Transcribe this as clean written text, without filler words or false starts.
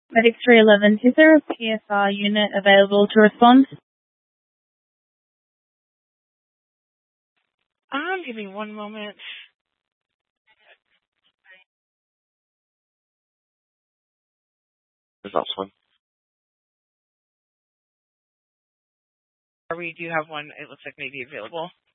Medic 311, is there a PSR unit available to respond? Give me one moment. There's also one. We do have one, it looks like maybe available.